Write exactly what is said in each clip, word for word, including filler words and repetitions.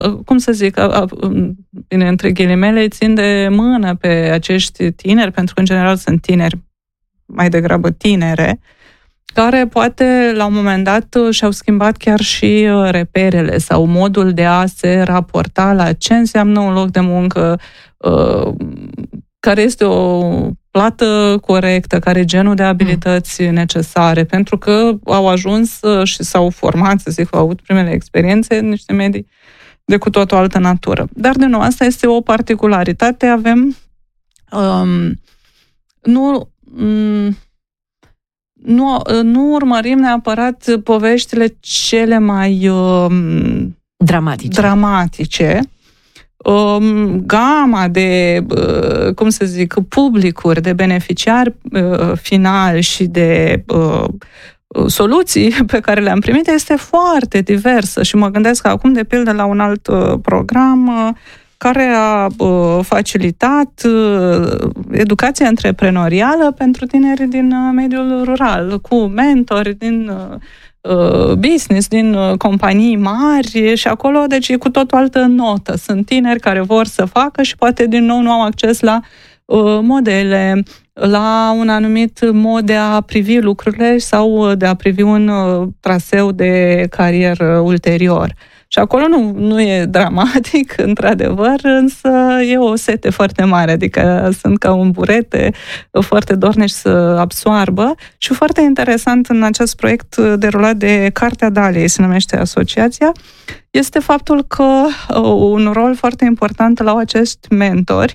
cum să zic, bine, între ghilimele, țin de mână pe acești tineri, pentru că, în general, sunt tineri, mai degrabă tinere, care poate, la un moment dat, și-au schimbat chiar și reperele sau modul de a se raporta la ce înseamnă un loc de muncă, care este o plată corectă, care e genul de abilități necesare, pentru că au ajuns și s-au format, să zic, au avut primele experiențe în niște medii de cu tot o altă natură. Dar, din nou, asta este o particularitate. Avem um, nu... Um, Nu, nu urmărim neapărat poveștile cele mai um, dramatice. dramatice. Um, gama de, uh, cum să zic, publicuri, de beneficiari uh, finali și de uh, soluții pe care le-am primit este foarte diversă și mă gândesc acum, de pildă, la un alt uh, program uh, care a uh, facilitat uh, educația antreprenorială pentru tineri din uh, mediul rural, cu mentori din uh, business, din uh, companii mari și acolo, deci e cu tot o altă notă. Sunt tineri care vor să facă și poate din nou nu au acces la uh, modele, la un anumit mod de a privi lucrurile sau de a privi un uh, traseu de carieră ulterior. Și acolo nu, nu e dramatic, într-adevăr, însă e o sete foarte mare, adică sunt ca un burete foarte dornici să absoarbă. Și foarte interesant în acest proiect derulat de Cartea Daliei, se numește asociația, este faptul că un rol foarte important l-au acești mentori,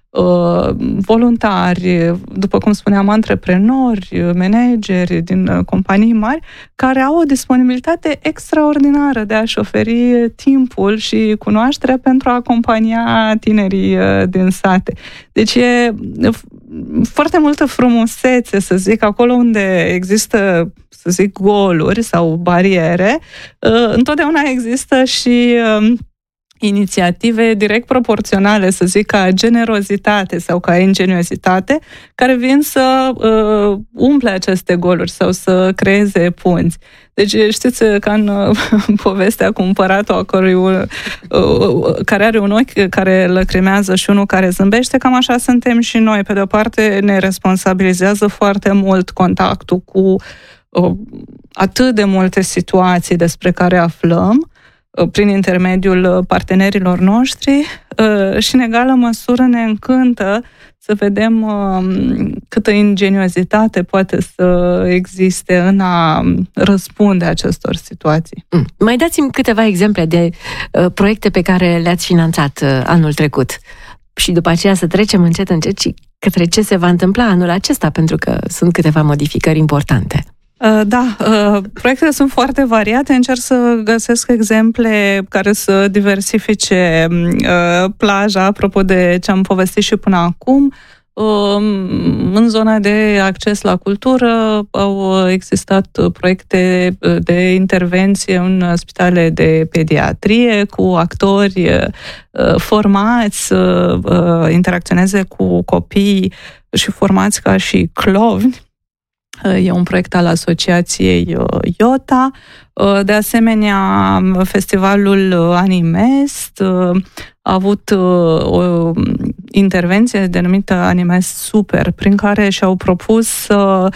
voluntari, după cum spuneam, antreprenori, manageri din companii mari, care au o disponibilitate extraordinară de a-și oferi timpul și cunoașterea pentru a acompania tinerii din sate. Deci e foarte multă frumusețe, să zic, acolo unde există, să zic, goluri sau bariere, întotdeauna există și inițiative direct proporționale, să zic, ca generozitate sau ca ingeniozitate, care vin să uh, umple aceste goluri sau să creeze punți. Deci știți, ca în uh, povestea cu împăratul a cărui, uh, uh, care are un ochi care lăcrimează și unul care zâmbește, cam așa suntem și noi. Pe de o parte ne responsabilizează foarte mult contactul cu uh, atât de multe situații despre care aflăm, prin intermediul partenerilor noștri și în egală măsură ne încântă să vedem câtă ingeniozitate poate să existe în a răspunde acestor situații. Mm. Mai dați-mi câteva exemple de uh, proiecte pe care le-ați finanțat uh, anul trecut și după aceea să trecem încet încet și către ce se va întâmpla anul acesta, pentru că sunt câteva modificări importante. Da, proiectele sunt foarte variate. Încerc să găsesc exemple care să diversifice plaja, apropo de ce am povestit și până acum. În zona de acces la cultură au existat proiecte de intervenție în spitale de pediatrie cu actori formați să interacționeze cu copii și formați ca și clovni. E un proiect al asociației IOTA. De asemenea, festivalul Animest a avut o intervenție denumită Animest Super, prin care și-au propus să,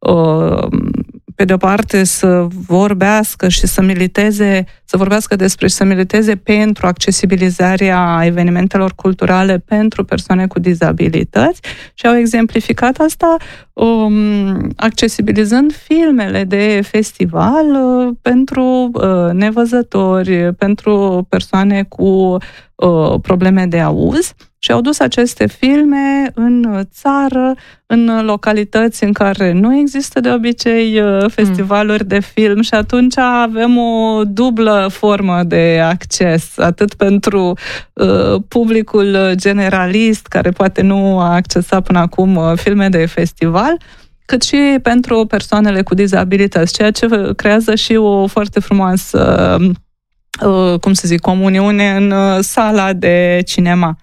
pe de o parte, să vorbească și să militeze, să vorbească despre și să militeze pentru accesibilizarea evenimentelor culturale pentru persoane cu dizabilități și au exemplificat asta um, accesibilizând filmele de festival uh, pentru uh, nevăzători, pentru persoane cu uh, probleme de auz. Și au dus aceste filme în țară, în localități în care nu există de obicei festivaluri mm. de film și atunci avem o dublă formă de acces, atât pentru uh, publicul generalist, care poate nu a accesat până acum filme de festival, cât și pentru persoanele cu dizabilități, ceea ce creează și o foarte frumoasă, uh, cum să zic, comuniune în sala de cinema.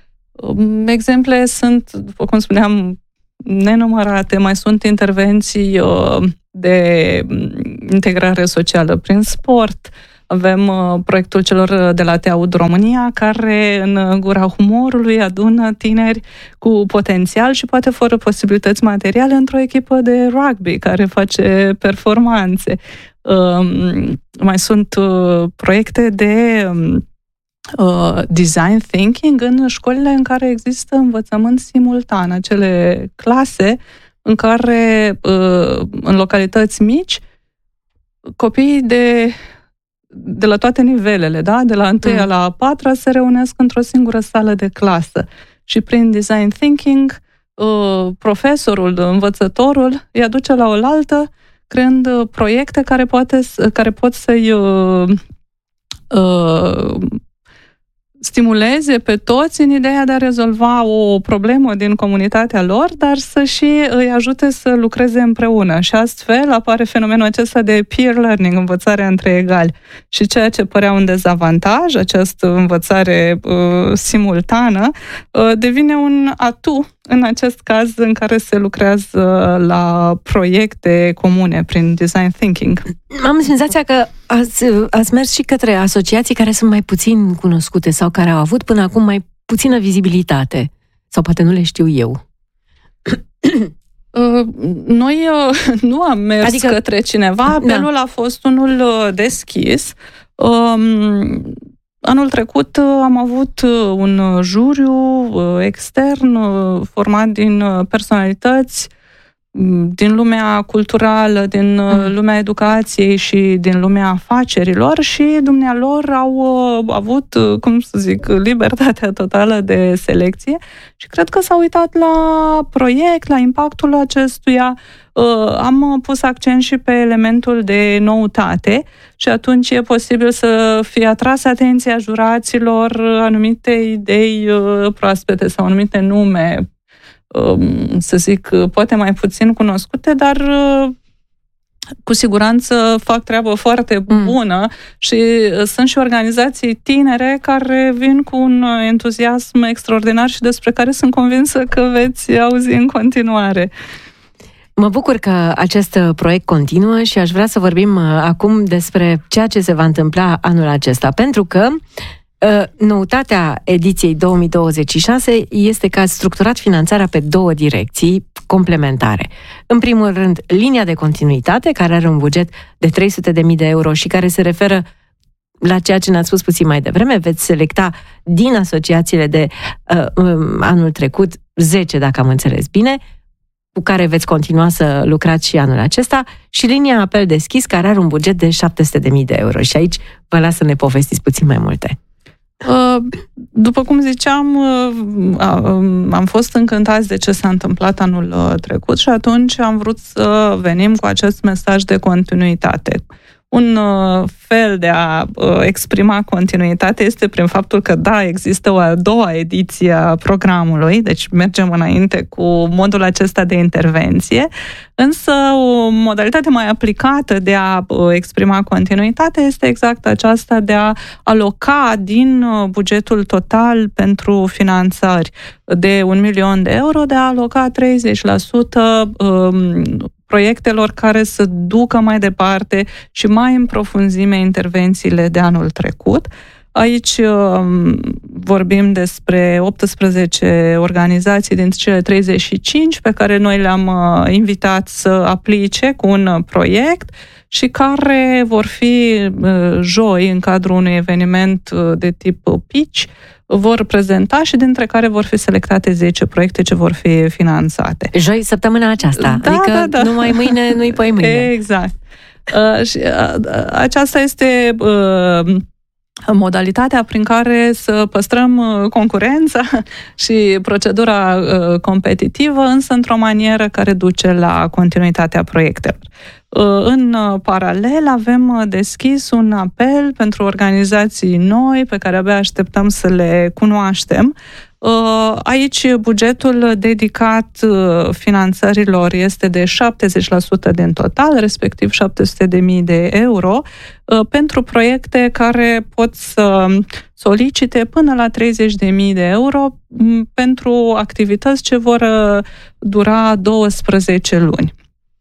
Exemple sunt, după cum spuneam, nenumărate. Mai sunt intervenții de integrare socială prin sport. Avem uh, proiectul celor de la T E A U D România, care în gura humorului adună tineri cu potențial și poate fără posibilități materiale într-o echipă de rugby care face performanțe. Uh, mai sunt uh, proiecte de uh, design thinking în școlile în care există învățământ simultan, acele clase în care, uh, în localități mici, copiii de, de la toate nivelele, da? De la întâia mm. la a patra, se reunesc într-o singură sală de clasă. Și prin design thinking, uh, profesorul, învățătorul, îi aduce la oaltă, creând uh, proiecte care, poate, care pot să-i uh, uh, stimuleze pe toți în ideea de a rezolva o problemă din comunitatea lor, dar să și îi ajute să lucreze împreună. Și astfel apare fenomenul acesta de peer learning, învățarea între egali. Și ceea ce părea un dezavantaj, această învățare uh, simultană, uh, devine un atu în acest caz în care se lucrează la proiecte comune prin design thinking. Am senzația că ați, ați mers și către asociații care sunt mai puțin cunoscute sau care au avut până acum mai puțină vizibilitate. Sau poate nu le știu eu. Noi nu am mers adică, către cineva, apelul da. a fost unul deschis. Anul trecut am avut un juriu extern format din personalități din lumea culturală, din mm. lumea educației și din lumea afacerilor și dumnealor au avut, cum să zic, libertatea totală de selecție și cred că s-au uitat la proiect, la impactul acestuia. Am pus accent și pe elementul de noutate și atunci e posibil să fie atras atenția juraților anumite idei proaspete sau anumite nume, să zic, poate mai puțin cunoscute, dar cu siguranță fac treabă foarte bună mm. și sunt și organizații tinere care vin cu un entuziasm extraordinar și despre care sunt convinsă că veți auzi în continuare. Mă bucur că acest proiect continuă și aș vrea să vorbim acum despre ceea ce se va întâmpla anul acesta, pentru că noutatea ediției două mii douăzeci și șase este că ați structurat finanțarea pe două direcții complementare. În primul rând, linia de continuitate, care are un buget de trei sute de mii de euro și care se referă la ceea ce ne-ați spus puțin mai devreme. Veți selecta din asociațiile de uh, anul trecut zece, dacă am înțeles bine, cu care veți continua să lucrați și anul acesta, și linia apel deschis, care are un buget de șapte sute de mii de euro. Și aici vă las să ne povestiți puțin mai multe. După cum ziceam, am fost încântați de ce s-a întâmplat anul trecut și atunci am vrut să venim cu acest mesaj de continuitate. Un fel de a exprima continuitate este prin faptul că, da, există o a doua ediție a programului, deci mergem înainte cu modul acesta de intervenție, însă o modalitate mai aplicată de a exprima continuitate este exact aceasta de a aloca din bugetul total pentru finanțări de un milion de euro, de a aloca treizeci la sută proiectelor care să ducă mai departe și mai în profunzime intervențiile de anul trecut. Aici vorbim despre optsprezece organizații dintre cele treizeci și cinci pe care noi le-am invitat să aplice cu un proiect și care vor fi joi în cadrul unui eveniment de tip pitch, vor prezenta și dintre care vor fi selectate zece proiecte ce vor fi finanțate. Joi, săptămâna aceasta, da, adică da, da. numai mâine, nu-i poi mâine. Exact. Uh, și, uh, aceasta este uh, modalitatea prin care să păstrăm concurența și procedura uh, competitivă, însă într-o manieră care duce la continuitatea proiectelor. În paralel avem deschis un apel pentru organizații noi pe care abia așteptăm să le cunoaștem. Aici bugetul dedicat finanțărilor este de șaptezeci la sută din total, respectiv șapte sute de mii de euro, pentru proiecte care pot să solicite până la treizeci de mii de euro pentru activități ce vor dura douăsprezece luni.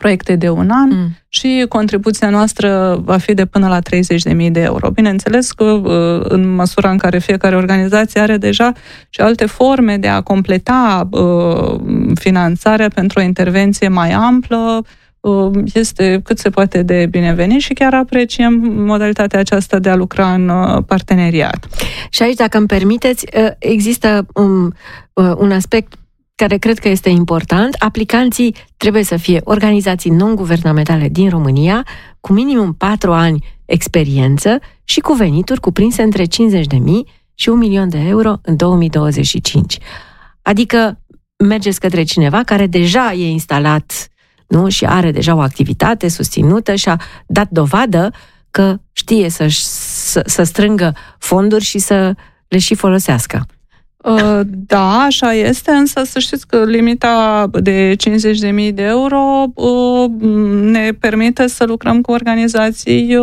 proiecte de un an mm. și contribuția noastră va fi de până la treizeci de mii de euro. Bineînțeles că în măsura în care fiecare organizație are deja și alte forme de a completa uh, finanțarea pentru o intervenție mai amplă, uh, este cât se poate de binevenit și chiar apreciem modalitatea aceasta de a lucra în uh, parteneriat. Și aici, dacă îmi permiteți, există um, un aspect care cred că este important. Aplicanții trebuie să fie organizații non-guvernamentale din România, cu minimum patru ani experiență și cu venituri cuprinse între cincizeci de mii și un milion de euro în două mii douăzeci și cinci. Adică mergeți către cineva care deja e instalat, nu? Și are deja o activitate susținută și a dat dovadă că știe să, să, să strângă fonduri și să le și folosească. Da, așa este, însă să știți că limita de cincizeci de mii de euro ne permite să lucrăm cu organizații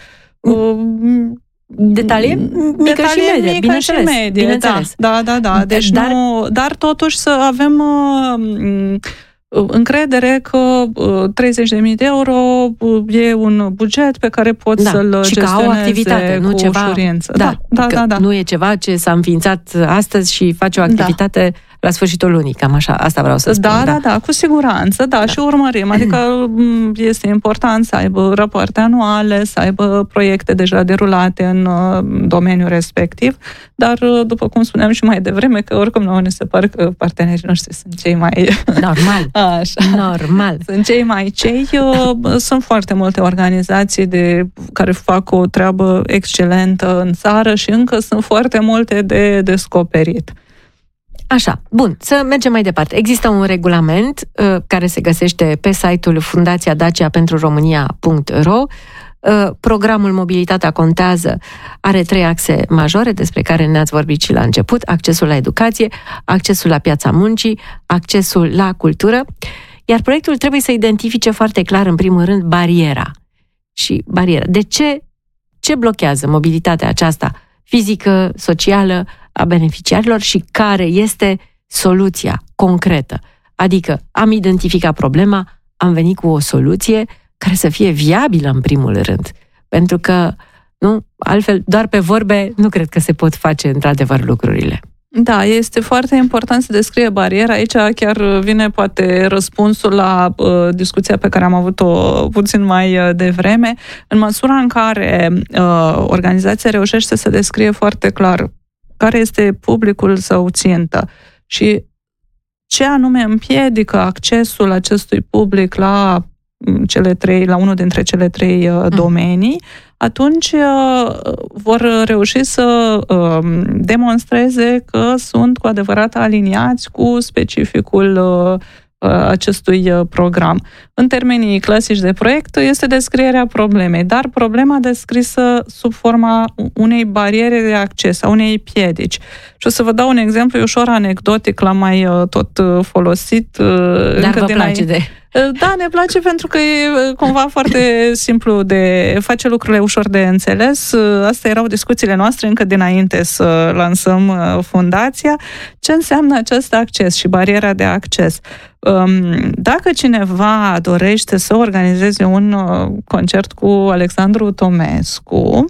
Detalii mică și medie, mică bineînțeles, și medie, bineînțeles. Da, da, da, da. Deci dar, nu, dar totuși să avem încredere că treizeci de mii de euro e un buget pe care pot da, să-l gestioneze o activitate, nu cu ceva, ușurință. Da, da, da, da. Nu e ceva ce s-a înființat astăzi și face o activitate da. la sfârșitul lunii, cam așa, asta vreau să spun. Da, da, da, da, cu siguranță, da, da, și urmărim. Adică este important să aibă rapoarte anuale, să aibă proiecte deja derulate în domeniul respectiv, dar, după cum spuneam și mai devreme, că oricum nouă ne se pare că partenerii noștri sunt cei mai... Normal. Așa. Normal. Sunt cei mai cei. Sunt foarte multe organizații de, care fac o treabă excelentă în țară și încă sunt foarte multe de descoperit. Așa, bun, să mergem mai departe. Există un regulament uh, care se găsește pe site-ul fundația dacia pentru românia punct ro. Uh, programul Mobilitatea Contează are trei axe majore despre care ne-ați vorbit și la început: accesul la educație, accesul la piața muncii, accesul la cultură, iar proiectul trebuie să identifice foarte clar, în primul rând, bariera. Și bariera. De ce, ce blochează mobilitatea aceasta fizică, socială, a beneficiarilor și care este soluția concretă? Adică am identificat problema, am venit cu o soluție care să fie viabilă în primul rând. Pentru că, nu, altfel, doar pe vorbe nu cred că se pot face într-adevăr lucrurile. Da, este foarte important să descrie bariera. Aici chiar vine poate răspunsul la uh, discuția pe care am avut-o puțin mai uh, devreme, în măsura în care uh, organizația reușește să descrie foarte clar care este publicul său țintă și ce anume împiedică accesul acestui public la cele trei, la unul dintre cele trei uh, domenii, atunci uh, vor reuși să uh, demonstreze că sunt cu adevărat aliniați cu specificul uh, acestui program. În termenii clasici de proiect este descrierea problemei, dar problema descrisă sub forma unei bariere de acces, a unei piedici. Și o să vă dau un exemplu ușor anecdotic, l-am mai tot folosit. Dar încă vă de place la... de... Da, ne place pentru că e cumva foarte simplu de face lucrurile ușor de înțeles. Astea erau discuțiile noastre încă dinainte să lansăm fundația. Ce înseamnă acest acces și bariera de acces? Dacă cineva dorește să organizeze un concert cu Alexandru Tomescu,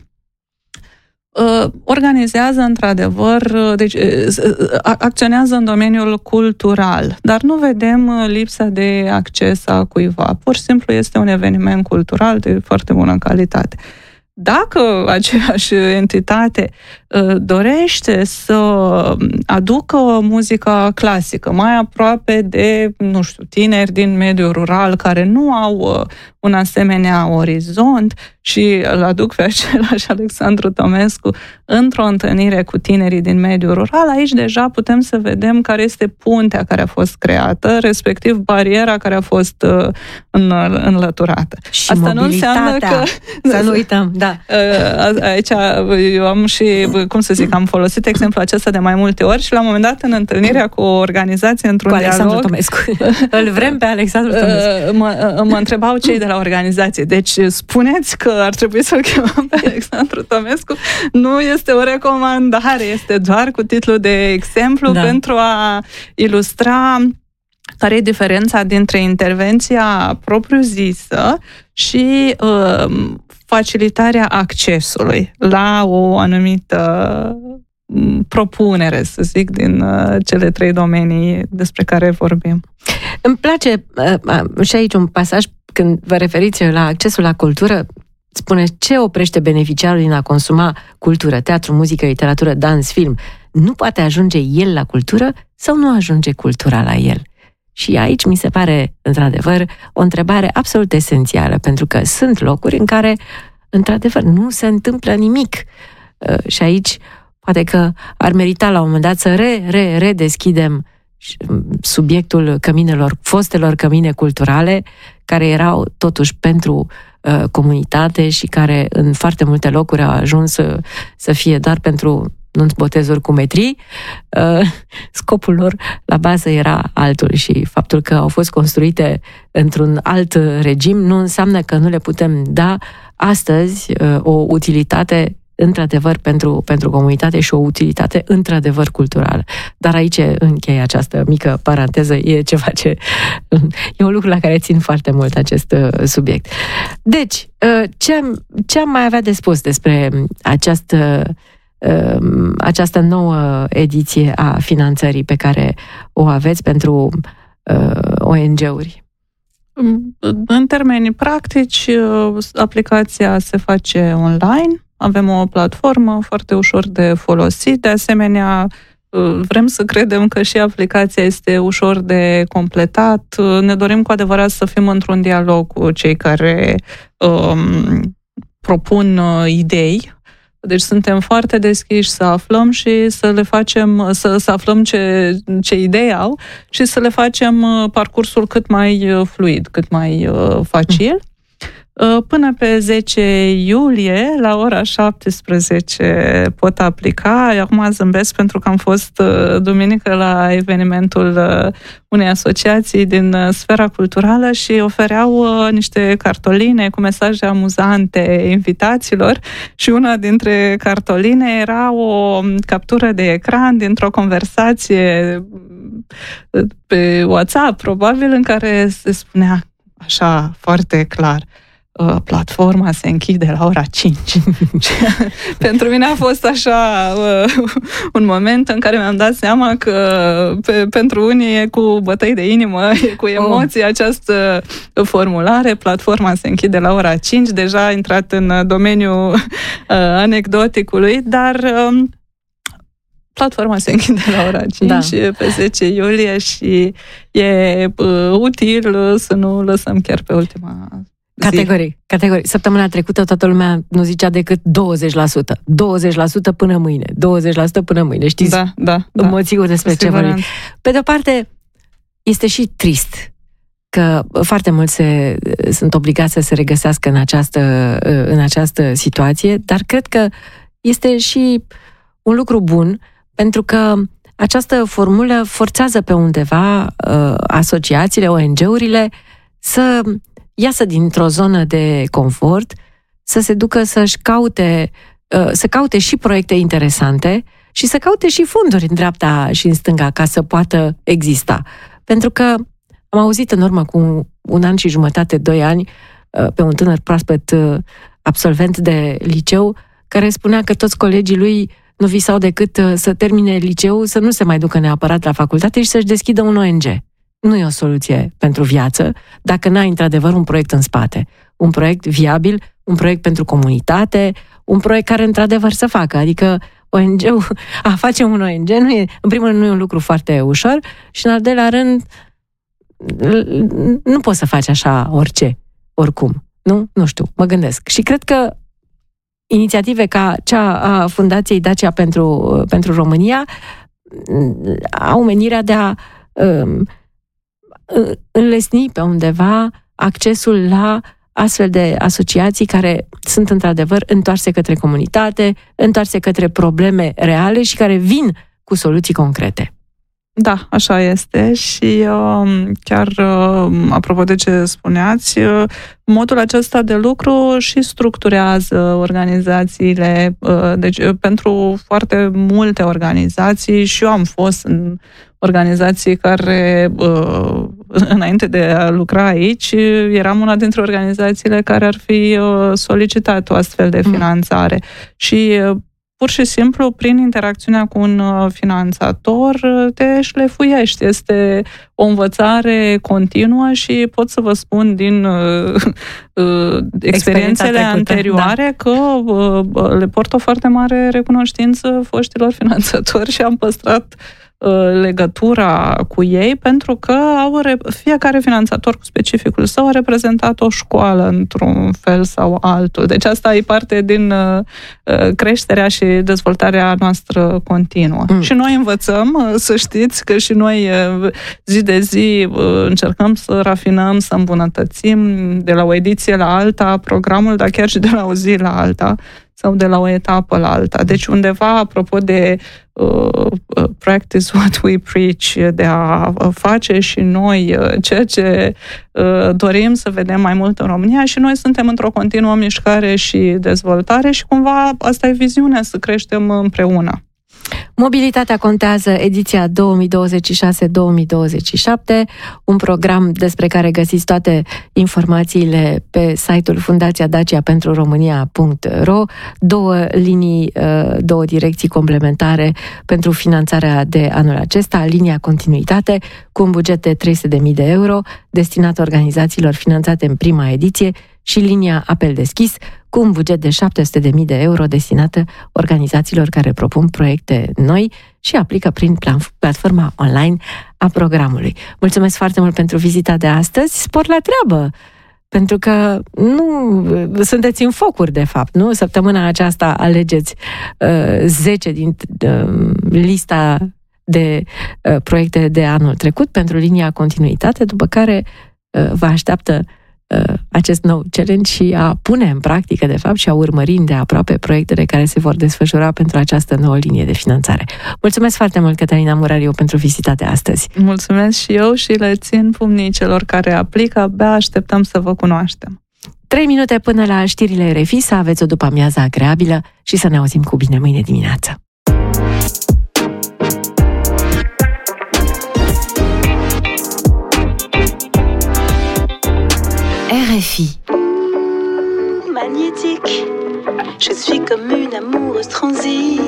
organizează într-adevăr, deci acționează în domeniul cultural, dar nu vedem lipsa de acces a cuiva. Pur și simplu este un eveniment cultural de foarte bună calitate. Dacă aceeași entitate dorește să aducă muzica clasică mai aproape de, nu știu, tineri din mediul rural care nu au un asemenea orizont și îl aduc pe același Alexandru Tomescu într-o întâlnire cu tinerii din mediul rural, aici deja putem să vedem care este puntea care a fost creată, respectiv bariera care a fost înlăturată. Și asta nu înseamnă că... Să nu uităm, da. Aici eu am și, cum să zic, am folosit exemplul acesta de mai multe ori și la un moment dat în întâlnirea cu o organizație într-un cu Alexandru dialog... Tomescu. Îl vrem pe Alexandru Tomescu. Mă, mă întrebau cei de la organizație. Deci spuneți că ar trebui să-l chemăm pe Alexandru Tomescu. Nu este o recomandare, este doar cu titlul de exemplu da. pentru a ilustra care e diferența dintre intervenția propriu-zisă și uh, facilitarea accesului la o anumită propunere, să zic, din uh, cele trei domenii despre care vorbim. Îmi place uh, și aici un pasaj, când vă referiți la accesul la cultură, spune ce oprește beneficiarul din a consuma cultură, teatru, muzică, literatură, dans, film. Nu poate ajunge el la cultură sau nu ajunge cultura la el? Și aici mi se pare, într-adevăr, o întrebare absolut esențială, pentru că sunt locuri în care, într-adevăr, nu se întâmplă nimic. Uh, și aici poate că ar merita la un moment dat să re, re, redeschidem subiectul căminelor, fostelor cămine culturale, care erau totuși pentru uh, comunitate și care în foarte multe locuri au ajuns să, să fie doar pentru nunți, botezuri cu metrii. Uh, scopul lor la bază era altul și faptul că au fost construite într-un alt regim nu înseamnă că nu le putem da astăzi uh, o utilitate într-adevăr pentru, pentru comunitate și o utilitate într-adevăr culturală. Dar aici încheie această mică paranteză, e ceva ce... e un lucru la care țin foarte mult acest uh, subiect. Deci, uh, ce, ce am mai avea de spus despre această, uh, această nouă ediție a finanțării pe care o aveți pentru uh, O N G-uri? În termeni practici, aplicația se face online. Avem o platformă foarte ușor de folosit. De asemenea, vrem să credem că și aplicația este ușor de completat. Ne dorim cu adevărat să fim într-un dialog cu cei care um, propun idei. Deci suntem foarte deschiși să aflăm și să le facem, să, să aflăm ce, ce idei au și să le facem parcursul cât mai fluid, cât mai facil. Până pe zece iulie, la ora șaptesprezece, pot aplica. Acum zâmbesc pentru că am fost duminică la evenimentul unei asociații din sfera culturală și ofereau niște cartoline cu mesaje amuzante invitaților și una dintre cartoline era o captură de ecran dintr-o conversație pe WhatsApp, probabil, în care se spunea așa foarte clar: platforma se închide la ora cinci. Pentru mine a fost așa uh, un moment în care mi-am dat seama că pe, pentru unii e cu bătăi de inimă, e cu emoții oh. această formulare. Platforma se închide la ora cinci, deja a intrat în domeniul uh, anecdoticului, dar uh, platforma se închide la ora cinci da. pe zece iulie și e uh, util să nu lăsăm chiar pe ultima Categoric, categoric. Săptămâna trecută toată lumea nu zicea decât douăzeci la sută. douăzeci la sută până mâine. douăzeci la sută până mâine. Știți? Da, da. da. Mă sigur despre ce vorbim. Pe de-o parte, este și trist că foarte mulți se, sunt obligați să se regăsească în această, în această situație, dar cred că este și un lucru bun, pentru că această formulă forțează pe undeva uh, asociațiile, O N G-urile să iasă dintr-o zonă de confort, să se ducă să-și caute, să caute și proiecte interesante și să caute și fonduri în dreapta și în stânga ca să poată exista. Pentru că am auzit în urmă cu un an și jumătate, doi ani, pe un tânăr proaspăt absolvent de liceu, care spunea că toți colegii lui nu visau decât să termine liceul, să nu se mai ducă neapărat la facultate și să-și deschidă un O N G. Nu e o soluție pentru viață dacă n-ai într-adevăr un proiect în spate. Un proiect viabil, un proiect pentru comunitate, un proiect care într-adevăr să facă. Adică O N G-ul, a face un O N G, nu e, în primul rând nu e un lucru foarte ușor și în al doilea rând nu poți să faci așa orice, oricum. Nu? Nu știu, mă gândesc. Și cred că inițiative ca cea a Fundației Dacia pentru, pentru România au menirea de a um, înlesni pe undeva accesul la astfel de asociații care sunt într-adevăr întoarse către comunitate, întoarse către probleme reale și care vin cu soluții concrete. Da, așa este și uh, chiar uh, apropo de ce spuneați, uh, modul acesta de lucru și structurează organizațiile. Uh, deci uh, pentru foarte multe organizații, și eu am fost în organizații care, uh, înainte de a lucra aici, eram una dintre organizațiile care ar fi uh, solicitat o astfel de finanțare. Mm. Și uh, pur și simplu, prin interacțiunea cu un finanțator, te șlefuiești. Este o învățare continuă și pot să vă spun din uh, uh, experiențele anterioare, da, că uh, le port o foarte mare recunoștință foștilor finanțatori și am păstrat legătura cu ei, pentru că au, fiecare finanțator cu specificul său a reprezentat o școală într-un fel sau altul. Deci asta e parte din creșterea și dezvoltarea noastră continuă. Mm. Și noi învățăm, să știți că și noi zi de zi încercăm să rafinăm, să îmbunătățim de la o ediție la alta programul, dar chiar și de la o zi la alta sau de la o etapă la alta. Deci undeva, apropo de uh, practice what we preach, de a face și noi uh, ceea ce uh, dorim să vedem mai mult în România, și noi suntem într-o continuă mișcare și dezvoltare și cumva asta e viziunea, să creștem împreună. Mobilitatea contează, ediția două mii douăzeci și șase două mii douăzeci și șapte, un program despre care găsiți toate informațiile pe site-ul fundația dacia pentru românia punct ro, două linii, două direcții complementare pentru finanțarea de anul acesta, linia continuitate cu un buget de trei sute de mii de euro destinat organizațiilor finanțate în prima ediție și linia apel deschis cu un buget de șapte sute de mii de euro destinată organizațiilor care propun proiecte noi și aplică prin platforma online a programului. Mulțumesc foarte mult pentru vizita de astăzi. Spor la treabă! Pentru că nu sunteți în focuri, de fapt, nu? Săptămâna aceasta alegeți uh, zece din uh, lista de uh, proiecte de anul trecut pentru linia continuitate, după care uh, vă așteaptă acest nou challenge și a pune în practică, de fapt, și a urmări de aproape proiectele care se vor desfășura pentru această nouă linie de finanțare. Mulțumesc foarte mult, Cătălina Murariu, pentru vizita de astăzi. Mulțumesc și eu și le țin pumnii celor care aplică. Abia așteptăm să vă cunoaștem. Trei minute până la știrile R F I, să aveți o după-amiază agreabilă și să ne auzim cu bine mâine dimineață. R F I. Magnétique, je suis comme une amoureuse transie.